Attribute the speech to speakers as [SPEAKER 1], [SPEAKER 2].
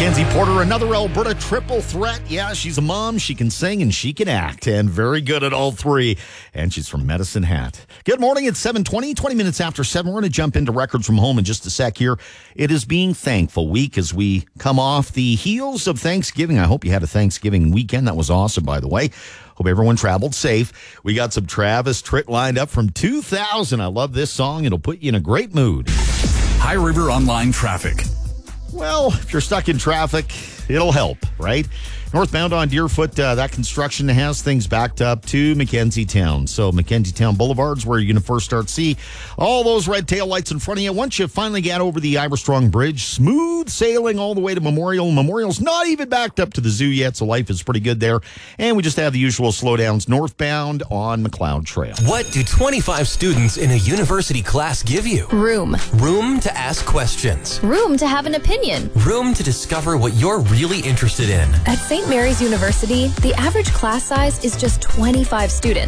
[SPEAKER 1] Mackenzie Porter, another Alberta triple threat. Yeah, she's a mom, she can sing, and she can act, and very good at all three. And she's from Medicine Hat. Good morning, it's 7:20, 20 minutes after 7. We're going to jump into Records from Home in just a sec here. It is Being Thankful Week as we come off the heels of Thanksgiving. I hope you had a Thanksgiving weekend. That was awesome, by the way. Hope everyone traveled safe. We got some Travis Tritt lined up from 2000. I love this song. It'll put you in a great mood.
[SPEAKER 2] High River Online Traffic.
[SPEAKER 1] Well, if you're stuck in traffic, it'll help, right? Northbound on Deerfoot, that construction has things backed up to Mackenzie Town. So Mackenzie Town Boulevard's where you're going to first start to see all those red tail lights in front of you. Once you finally get over the Iverstrong Bridge, smooth sailing all the way to Memorial. Memorial's not even backed up to the zoo yet, so life is pretty good there. And we just have the usual slowdowns northbound on McLeod Trail.
[SPEAKER 3] What do 25 students in a university class give you?
[SPEAKER 4] Room.
[SPEAKER 3] Room to ask questions.
[SPEAKER 4] Room to have an opinion.
[SPEAKER 3] Room to discover what you're really interested in.
[SPEAKER 4] At St. Mary's University, the average class size is just 25 students.